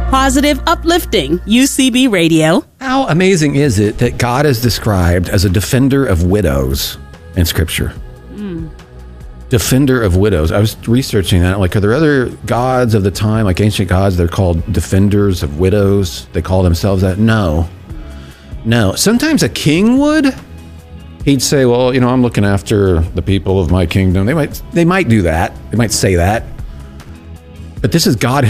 Positive, uplifting UCB Radio. How amazing is it that God is described as a defender of widows in Scripture? Defender of widows. I was researching that. Like, are there other gods of the time, like ancient gods, they're called defenders of widows? They call themselves that? No. Sometimes a king would. He'd say, well, I'm looking after the people of my kingdom. They might do that. They might say that. But this is God